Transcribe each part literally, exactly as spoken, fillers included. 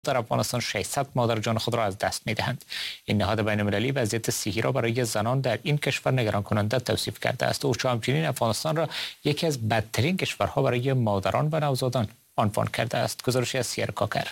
در افغانستان ششصد مادر جان خود را از دست می‌دهند. این نهاد بین‌المللی وضعیت صحی را برای زنان در این کشور نگران کننده توصیف کرده است. اوچا همچنین افغانستان را یکی از بدترین کشورها برای مادران و نوزادان عنوان کرده است. گزارشی از سیر کاکر.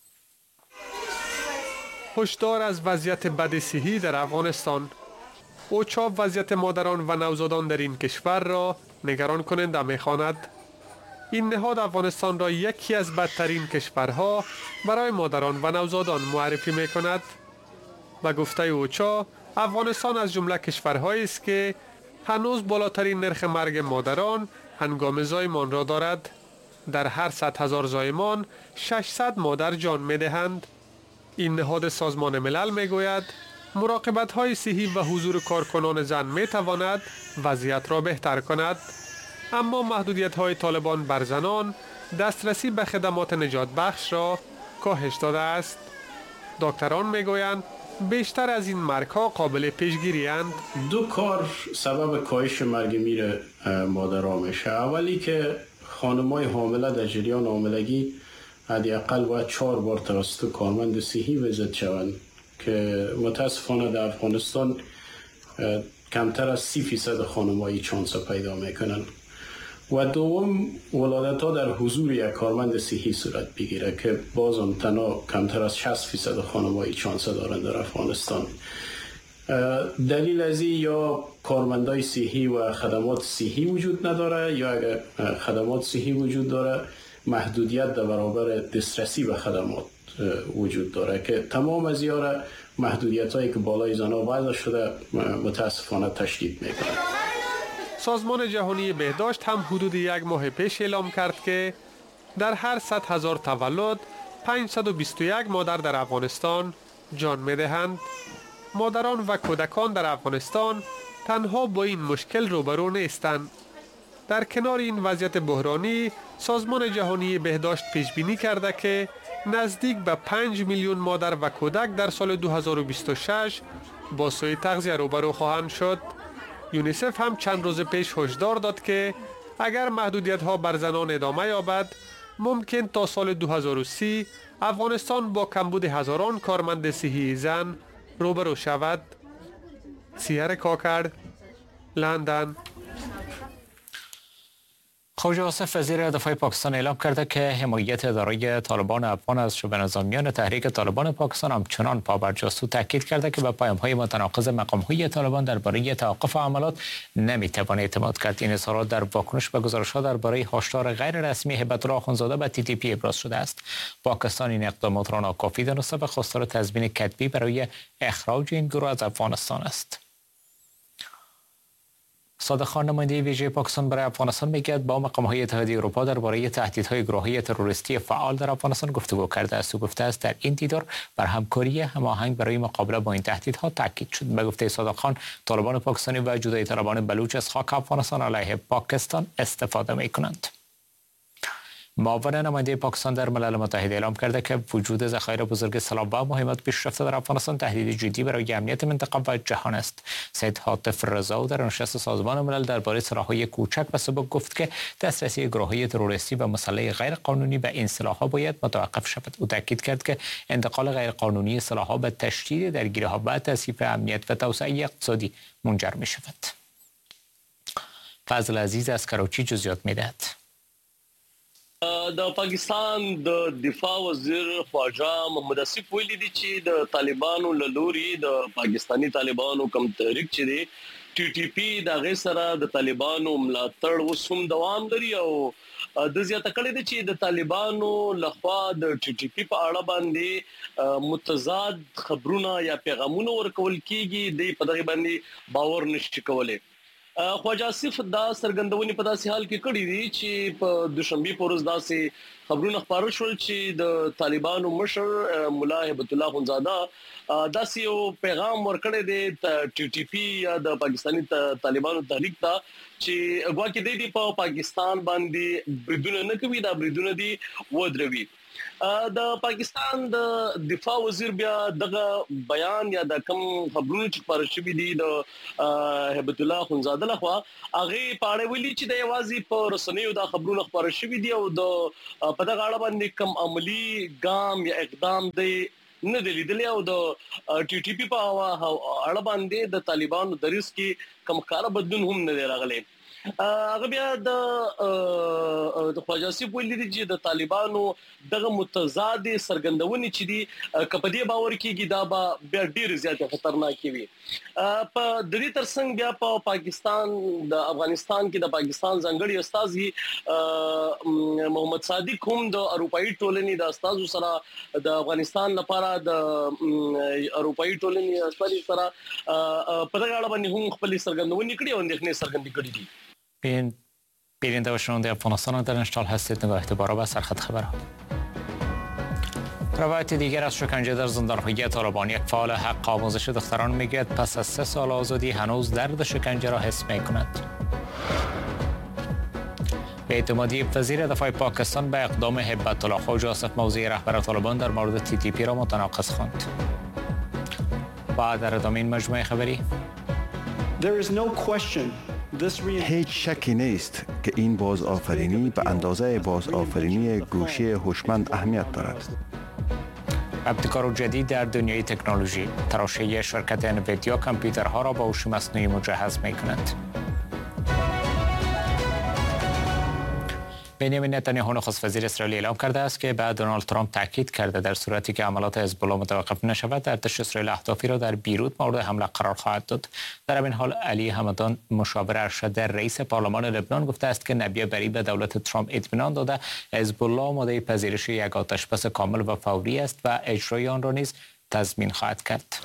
هشدار از وضعیت بد صحی در افغانستان. اوچا وضعیت مادران و نوزادان در این کشور را نگران کننده می‌خواند. این نهاد افغانستان را یکی از بدترین کشورها برای مادران و نوزادان معرفی می‌کند. به گفته اوچا، افغانستان از جمله کشورهایی است که هنوز بالاترین نرخ مرگ مادران هنگام زایمان را دارد. در هر صد هزار زایمان ششصد مادر جان می‌دهند. این نهاد سازمان ملل میگوید مراقبت‌های صحی و حضور کارکنان زن می‌تواند وضعیت را بهتر کند، اما محدودیت‌های طالبان بر زنان دسترسی به خدمات نجات بخش را کاهش داده است. دکتران میگویند بیشتر از این مرگ‌ها قابل پیشگیری اند. دو کار سبب کاهش مرگ میر مادرها میشه. اولی که خانم‌های حامله در جریان حاملگی حداقل باید چهار بار توسط کارمند صحی ویزیت شوند که متاسفانه در افغانستان کمتر از سی فیصد خانم‌های چانس پیدا میکنند. و دوم ولادت ها در حضور یک کارمند صحی صورت بگیره که باز هم تنها کمتر از شصت فیصد خانم‌های چانس دارند در افغانستان. دلیل از این یا کارمندای صحی و خدمات صحی وجود نداره، یا اگر خدمات صحی وجود داره محدودیت در برابر دسترسی به خدمات وجود داره که تمام از اینا محدودیت هایی که بالای زنها وضع شده متاسفانه تشدید میکنه. سازمان جهانی بهداشت هم حدود یک ماه پیش اعلام کرد که در هر صد هزار تولد پانصد و بیست و یک مادر در افغانستان جان می‌دهند. مادران و کودکان در افغانستان تنها با این مشکل روبرو نیستند. در کنار این وضعیت بحرانی، سازمان جهانی بهداشت پیش بینی کرده که نزدیک به پنج میلیون مادر و کودک در سال دو هزار و بیست و شش با سوء تغذیه روبرو خواهند شد. یونیسف هم چند روز پیش هشدار داد که اگر محدودیت‌ها بر زنان ادامه یابد، ممکن تا سال دو هزار و سی افغانستان با کمبود هزاران کارمند صحی زن روبرو شود. سیر کاکر، لندن. خواجه آصف وزیر دفاع پاکستان اعلام کرده که حمایت اداره طالبان افغان از شبه نظامیان تحریک طالبان پاکستان همچنان پابرجاست. او تاکید کرده که به پیام‌های متناقض مقام‌های طالبان درباره توقف حملات نمی‌توان اعتماد کرد. این اظهارات در واکنش به گزارش‌ها درباره هشدار غیر رسمی هیبت الله اخوندزاده به تی تی پی ابراز شده است. پاکستان این اقدامات را ناکافی دانسته به خواستار تضمین کتبی برای اخراج این گروه از افغانستان است. صادق خان نماینده ویژه پاکستان برای افغانستان میگوید با مقام‌های اتحادیه اروپا درباره تهدیدهای گروه‌های تروریستی فعال در افغانستان گفتگو کرده است. او گفته است در این دیدار بر همکاری هماهنگ برای مقابله با این تهدیدها تاکید شد. به گفته صادق خان، طالبان پاکستانی و جدایی طلبان بلوچ از خاک افغانستان علیه پاکستان استفاده می‌کنند. معاون نماینده پاکستان در ملل متحد اعلام کرده که وجود ذخایر بزرگ سلاح و مهمات پیشرفته در افغانستان تهدید جدی برای امنیت منطقه و جهان است. سید حاطف رضا در نشست سازمان ملل درباره سلاح‌های کوچک و سبک گفت که دسترسی گروه‌های تروریستی و مسلح غیر قانونی به این سلاح‌ها باید متوقف شود. او تاکید کرد که انتقال غیر قانونی سلاح‌ها به تشدید درگیری‌ها و تضعیف امنیت و توسعه اقتصادی منجر می‌شود. فضل عزیز از کراچی جزئیات می‌دهد. د پاکستان د دفاع وزیر خواجه محمد اسیف ویلي دي چې د طالبانو له لوري د پاکستانی طالبانو کوم تحریک چې دی ټي ټي پی د غیر سره د طالبانو ملاتړ وسوم دوام لري او د زیاته کړي دي چې د طالبانو لخوا د ټي ټي پی په اړه باندې متضاد خبرونه یا پیغامونه ورکول کیږي د په دغه باندې باور نشي کولای. خواجه اسیف دا سرګندونی په داسې حال کې کړی دي چې په دوشنبه پورز داسې خبرونه خبرو شول چې د طالبانو مشر مولا هیبت الله اخوندزاده داسې یو پیغام ورکړی دی ټي ټي پی یا د پاکستانی طالبانو تحریک ته چې ګواکې دی په پاکستان باندې بریدونه نه کوي، دا بریدونه دي ودروي. د پاکستان د دفاع وزیر بیا دغه بیان یا د کوم خبرونه چې پر شوی دي د هبت الله خنزاده لخوا هغه پاړې ویلي چې د یوازې په رسنیو د خبرونه پر شوی دي او د په دغه اړه باندې کوم عملی ګام یا اقدام دی نه دی لیدلی او د ټي ټي پی په اړه باندې د طالبانو دریس کې کوم کار بدلون هم نه راغلی. هغه بیا د د خواجه سیب ویلي دي چې د طالبانو دغه متضاد سرګندونې چې دي کپدی باور کېږي دا به بیا ډیر زیات خطرناک وي. په د دې ترڅنګ بیا په پاکستان د افغانستان کې د پاکستان ځنګړي استازي محمد صادق هم د اروپאי ټولنې د استازو سره د افغانستان لپاره د اروپאי ټولنې استازي سره په دغه اړه باندې هم خپل سرګندونې کړې او اندېښنې څرګندې کړې دي. بین بیننده و شنونده افغانستان در انشتال هستید. نگاه اعتبارا به سرخط خبرها. روایت دیگر از شکنجه در زندانهای طالبان. یک فعال حق آموزش دختران میگوید پس از سه سال آزادی هنوز درد شکنجه را حس میکند. به اعتمادی وزیر دفاع پاکستان به اقدام هبت الله خواجه آصف موضع رهبر طالبان در مورد تی تی پی را متناقض خواند. بعد در ادامه این مجموعه خبری There is no question. هیچ شکی نیست که این بازآفرینی به اندازه بازآفرینی گوشی هوشمند اهمیت دارد. ابتکار جدید در دنیای تکنولوژی. تراشه شرکت انویدیا کامپیوترها را با هوش مصنوعی مجهز می‌کند. بنیامین نتانیاهو نخست وزیر اسرائیل اعلام کرده است که بعد دونالد ترامپ تاکید کرده در صورتی که عملیات حزب الله متوقف نشود ارتش اسرائیل اهدافی را در بیروت مورد حمله قرار خواهد داد. در این حال علی همدان مشاور ارشد رئیس پارلمان لبنان گفته است که نبی بری به دولت ترامپ اطمینان داده حزب الله آماده پذیرش یک آتشبس کامل و فوری است و اجرای آن را نیز تضمین خواهد کرد.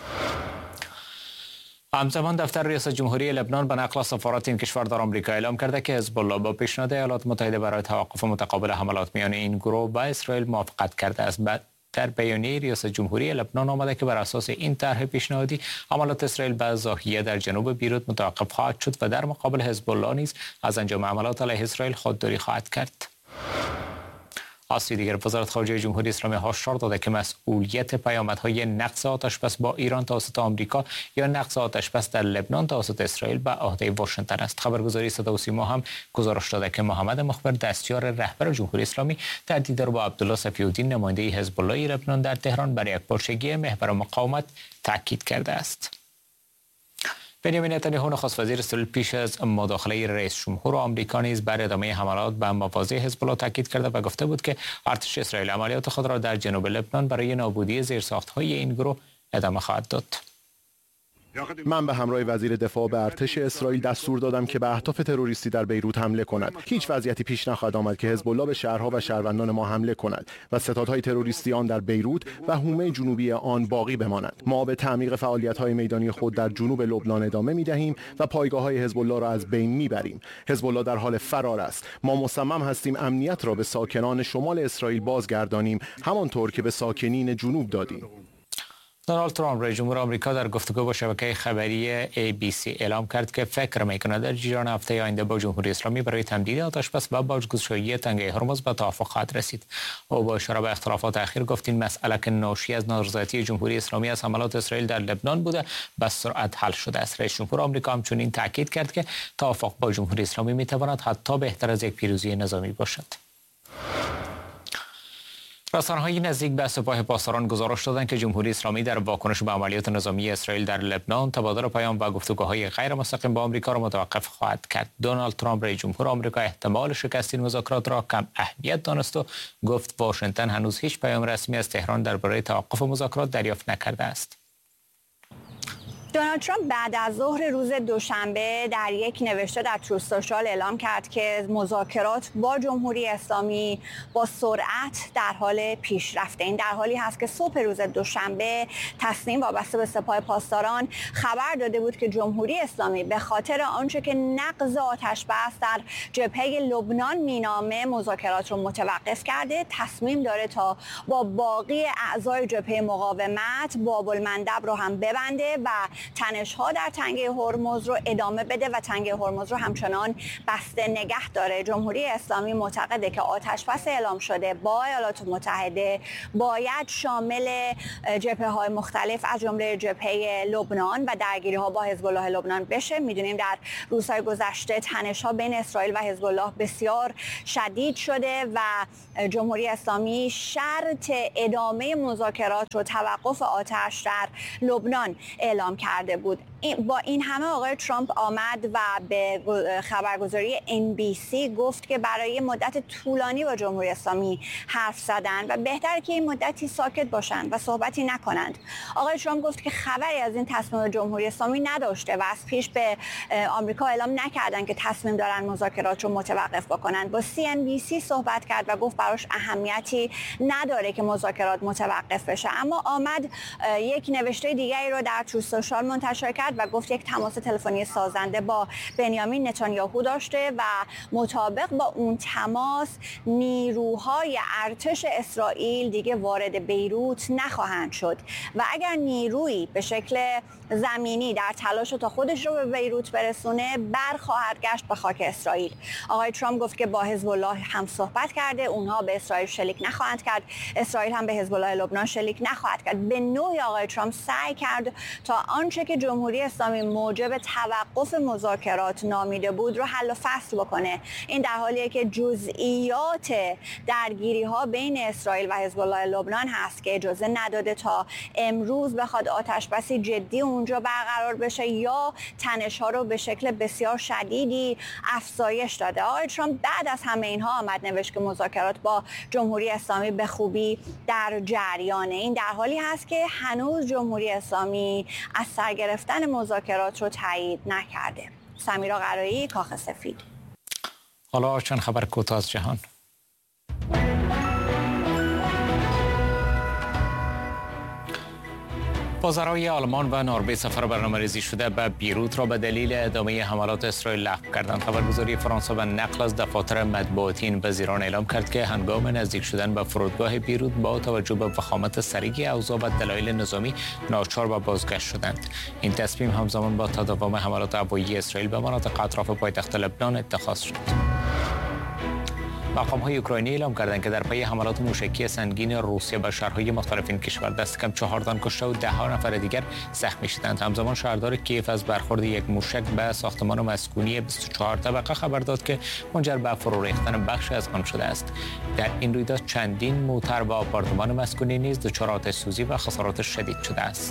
همزمان دفتر ریاست جمهوری لبنان به نقل سفارت این کشور در آمریکا اعلام کرده که حزب الله با پیشنهاد ایالات متحده برای توقف متقابل حملات میان این گروه با اسرائیل موافقت کرده است. در بیانیه ریاست جمهوری لبنان آمده که بر اساس این طرح پیشنهادی حملات اسرائیل به ضاحیه در جنوب بیروت متوقف خواهد شد و در مقابل حزب الله نیز از انجام حملات علیه اسرائیل خودداری خواهد کرد. از دیگر وزارت خارجه جمهوری اسلامی هشدار داده که مسئولیت پیامدهای نقض آتشبس با ایران توسط آمریکا یا نقض آتشبس در لبنان توسط اسرائیل به عهده واشنگتن است. خبرگزاری صدا و سیما هم گزارش داده که محمد مخبر دستیار رهبر جمهوری اسلامی در دیدار با عبدالله صفی‌الدین نماینده حزب الله لبنان در تهران برای یکپارچگی محور مقاومت تاکید کرده است. بنیامین نتانیاهو نخست وزیر اسرائیل پیش از مداخله رئیس جمهور آمریکا نیز بر ادامه حملات به مواضع حزب الله تاکید کرده و گفته بود که ارتش اسرائیل عملیات خود را در جنوب لبنان برای نابودی زیرساخت‌های این گروه ادامه خواهد داد. من به همراه وزیر دفاع به ارتش اسرائیل دستور دادم که به اهداف تروریستی در بیروت حمله کند. هیچ وضعیتی پیش نخواهد آمد که حزب الله به شهرها و شهروندان ما حمله کند و ستادهای تروریستی آن در بیروت و حومه جنوبی آن باقی بمانند. ما به تعمیق فعالیت‌های میدانی خود در جنوب لبنان ادامه می‌دهیم و پایگاه‌های حزب الله را از بین می‌بریم. حزب الله در حال فرار است. ما مصمم هستیم امنیت را به ساکنان شمال اسرائیل بازگردانیم، همانطور که به ساکنین جنوب دادیم. دونالد ترامپ رئیس جمهور آمریکا در گفتگو با شبکه خبری ای بی سی اعلام کرد که فکر می‌کند در جریان هفته آینده با جمهوری اسلامی برای تمدید آتشبس و بازگشایی تنگه هرمز به توافق خواهد رسید. او با اشاره به اختلافات اخیر گفت این مسئله که ناشی از نارضایتی جمهوری اسلامی از حملات اسرائیل در لبنان بوده به سرعت حل شده است. رئیس جمهور آمریکا همچنین تاکید کرد که توافق با جمهوری اسلامی می‌تواند حتی بهتر از یک پیروزی نظامی باشد. رسانه‌های نزدیک به سپاه پاسداران گزارش دادند که جمهوری اسلامی در واکنش به عملیات نظامی اسرائیل در لبنان تبادل پیام و گفتگوهای غیر مستقیم با آمریکا را متوقف خواهد کرد. دونالد ترامپ رئیس جمهور آمریکا احتمال شکست این مذاکرات را کم اهمیت دانست و گفت واشنگتن هنوز هیچ پیام رسمی از تهران درباره توقف مذاکرات دریافت نکرده است. دونالد ترامپ بعد از ظهر روز دوشنبه در یک نوشته در تروث سوشال اعلام کرد که مذاکرات با جمهوری اسلامی با سرعت در حال پیشرفته. این در حالی هست که صبح روز دوشنبه تصمیم وابسته به سپاه پاسداران خبر داده بود که جمهوری اسلامی به خاطر آنچه که نقض آتشبس در جبهه لبنان مینامه مذاکرات رو متوقف کرده، تصمیم داره تا با باقی اعضای جبهه مقاومت باب المندب رو هم ببنده و تنش‌ها در تنگه هرمز رو ادامه بده و تنگه هرمز رو همچنان بسته نگه داره. جمهوری اسلامی معتقده که آتش‌بس اعلام شده با ایالات متحده باید شامل جبهه‌های مختلف از جمله جبهه لبنان و درگیری‌ها با حزب الله لبنان بشه. می‌دونیم در روزهای گذشته تنش‌ها بین اسرائیل و حزب الله بسیار شدید شده و جمهوری اسلامی شرط ادامه مذاکرات و توقف آتش در لبنان اعلام کرده بود. با این همه آقای ترامپ آمد و به خبرگزاری ان بی سی گفت که برای مدت طولانی با جمهوری اسلامی حرف زدن و بهتر که این مدتی ساکت باشند و صحبتی نکنند. آقای ترامپ گفت که خبری از این تصمیم جمهوری اسلامی نداشته و از پیش به آمریکا اعلام نکردن که تصمیم دارن مذاکرات رو متوقف بکنن. با سی ان بی سی صحبت کرد و گفت براش اهمیتی نداره که مذاکرات متوقف بشه، اما آمد یک نوشته دیگری رو در تروث سوشال منتشر کرد و گفت یک تماس تلفنی سازنده با بنیامین نتانیاهو داشته و مطابق با اون تماس نیروهای ارتش اسرائیل دیگه وارد بیروت نخواهند شد و اگر نیرویی به شکل زمینی در تلاش تا خودش رو به بیروت برسونه برخواهد گشت به خاک اسرائیل. آقای ترامپ گفت که با حزب الله هم صحبت کرده، اونها به اسرائیل شلیک نخواهند کرد، اسرائیل هم به حزب الله لبنان شلیک نخواهد کرد. به نوعی آقای ترامپ سعی کرد تا آنچه که جمهوری اسلامی موجب توقف مذاکرات نامیده بود رو حل و فصل بکنه. این در حالیه که جزئیات درگیری ها بین اسرائیل و حزب الله لبنان هست که اجازه نداده تا امروز بخواد آتش بسی جدی اونجا برقرار بشه یا تنش ها رو به شکل بسیار شدیدی افزایش داده. آقای ترامپ بعد از همه اینها آمد نوشت که مذاکرات با جمهوری اسلامی به خوبی در جریانه. این در حالی هست که هنوز جمهوری اسلامی از سر گرفتن مذاکرات رو تایید نکرده. سمیرا قرایی، کاخ سفید. حالا چند خبر کوتاه از جهان. وزرای آلمان و نروژ سفر برنامه‌ریزی شده به بیروت را به دلیل ادامه حملات اسرائیل لغو کردند. خبرگزاری فرانسه و نقل از دفاتر مطبوعاتی این وزیران اعلام کرد که هنگام نزدیک شدن به فرودگاه بیروت با توجه به وخامت سریع اوضاع و دلایل نظامی ناچار به بازگشت شدند. این تصمیم همزمان با تداوم حملات هوایی اسرائیل به مناطق اطراف پایتخت لبنان اتخاذ شد. مقام‌های اوکراینی اعلام کردند که در پی حملات موشکی سنگین روسیه به شهرهای مختلف این کشور دست کم چهار تن کشته و ده ها نفر دیگر زخمی شدند. همزمان شهردار کیف از برخورد یک موشک به ساختمان مسکونی بیست و چهار طبقه خبر داد که منجر به فرو ریختن بخشی از آن شده است. در این رویداد چندین موتر و آپارتمان مسکونی نیز دچار آتش سوزی و خسارات شدید شده است.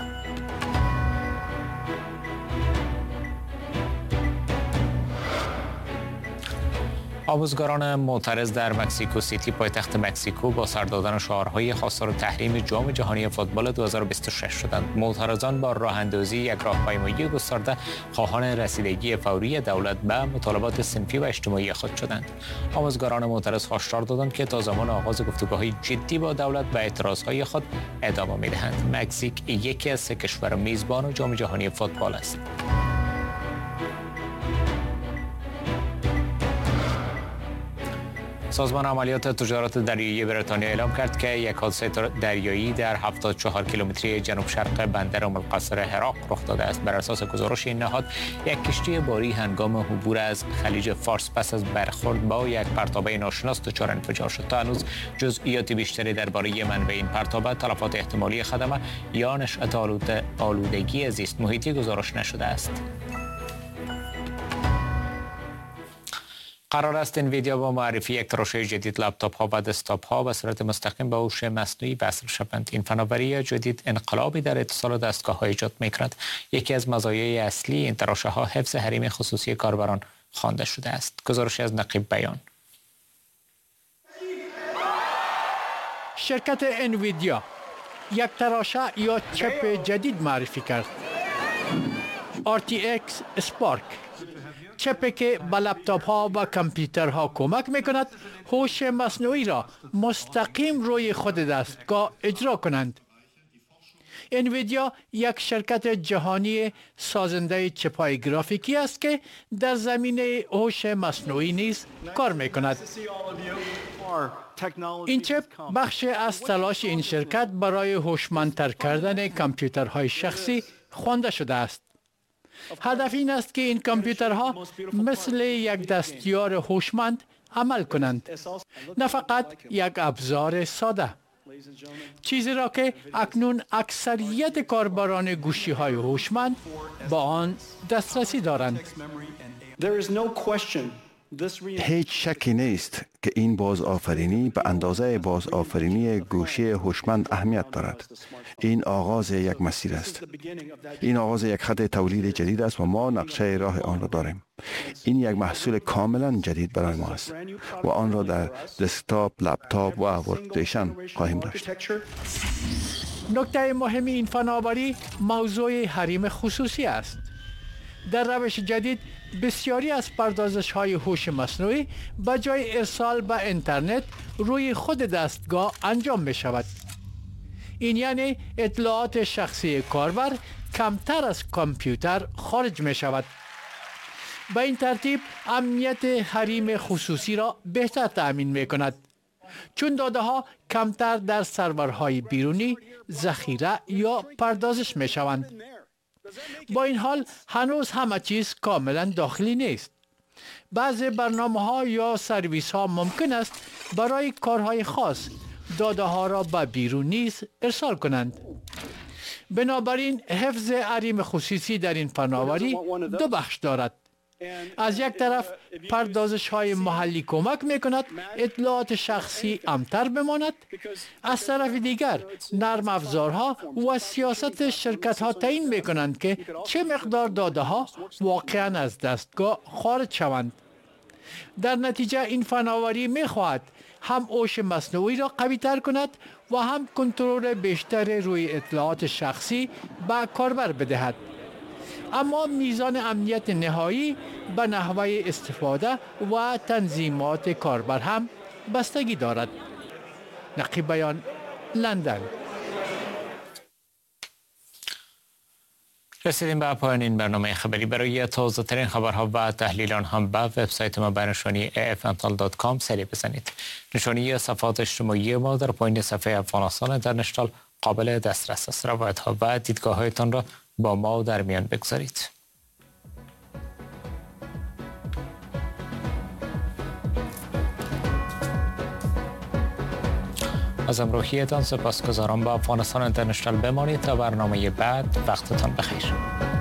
آموزگاران معترض در مکزیکو سیتی پایتخت مکزیکو با سر دادن شعارهای خواستار تحریم جام جهانی فوتبال دو هزار و بیست و شش شدند. معترضان با راه اندازی یک راهپیمایی گسترده خواهان رسیدگی فوری دولت به مطالبات صنفی و اجتماعی خود شدند. آموزگاران معترض هشدار دادند که تا زمان آغاز گفتگوهای جدی با دولت به اعتراضهای خود ادامه می‌دهند. مکزیک یکی از سه کشور میزبان جام جهانی فوتبال است. سازمان عملیات تجارت دریایی بریتانیا اعلام کرد که یک حادثه دریایی در هفتاد و چهار کیلومتری جنوب شرق بندر ام القصر عراق رخ داده است. بر اساس گزارش این نهاد، یک کشتی باری هنگام عبور از خلیج فارس پس از برخورد با یک پرتابه ناشناس دچار انفجار شد. تا هنوز جزئیات بیشتری درباره منبع این پرتابه، تلفات احتمالی خدمه یا نشأت آلودگی زیست محیطی گزارش نشده است. قرار است انویدیا با معرفی یک تراشه جدید لپتاپ ها و دسکتاپ ها به صورت مستقیم به هوش مصنوعی وصل شوند. این فناوری جدید انقلابی در اتصال دستگاه ها ایجاد می‌کند. یکی از مزایای اصلی این تراشه ها حفظ حریم خصوصی کاربران خوانده شده است. گزارشی از نقیب بیان. شرکت انویدیا یک تراشه یا چپ جدید معرفی کرد. آر تی اکس Spark، چپی که به لپتاپ ها و کامپیوترها کمک میکند هوش مصنوعی را مستقیم روی خود دستگاه اجرا کنند. انویدیا یک شرکت جهانی سازنده چپ‌های گرافیکی است که در زمینه هوش مصنوعی نیز کار میکند. این چپ بخش از تلاش این شرکت برای هوشمندتر کردن کامپیوترهای شخصی، خوانده شده است. هدف این است که این کامپیوترها مثل یک دستیار هوشمند عمل کنند، نه فقط یک ابزار ساده. چیزی را که اکنون اکثریت کاربران گوشی‌های هوشمند با آن دسترسی دارند. هیچ شکی نیست که این بازآفرینی به اندازه بازآفرینی گوشی هوشمند اهمیت دارد. این آغاز یک مسیر است. این آغاز یک خط تولید جدید است و ما نقشه راه آن را داریم. این یک محصول کاملا جدید برای ما است و آن را در دسکتاپ، لپتاپ و ورک‌استیشن خواهیم داشت. نکته مهم این فناوری موضوع حریم خصوصی است. در روش جدید بسیاری از پردازش‌های هوش مصنوعی به جای ارسال به اینترنت روی خود دستگاه انجام می شود. این یعنی اطلاعات شخصی کاربر کمتر از کامپیوتر خارج می شود. به این ترتیب امنیت حریم خصوصی را بهتر تأمین می کند، چون داده ها کمتر در سرورهای بیرونی ذخیره یا پردازش می شوند. با این حال هنوز همه چیز کاملا داخلی نیست. بعضی برنامه‌ها یا سرویس ها ممکن است برای کارهای خاص داده ها را به بیرون نیز ارسال کنند. بنابراین حفظ حریم خصوصی در این فناوری دو بخش دارد. از یک طرف پردازش های محلی کمک می کند اطلاعات شخصی امتر بماند. از طرف دیگر نرم افزارها و سیاست شرکت ها تعیین می کنند که چه مقدار داده ها واقعا از دستگاه خارج شوند. در نتیجه این فناوری می خواهد هم هوش مصنوعی را قوی تر کند و هم کنترل بیشتر روی اطلاعات شخصی به کاربر بدهد. اما میزان امنیت نهایی به نحوه استفاده و تنظیمات کاربر هم بستگی دارد. نقیب بیان، لندن. رسیدیم به پایان این برنامه خبری. برای تازه ترین خبرها و تحلیلان هم به وبسایت ما به نشانی ای اف انتل دات کام سری بزنید. نشانی صفحات اجتماعی ما در پایین صفحه افغانستان اینترنشنال قابل دسترس است. روایت ها و دیدگاه هایتان را با ما در میان بگذارید. از همراهیتان سپاسگزارم. با افغانستان اینترنشنال بمانید تا برنامه بعد. وقتتان بخیر.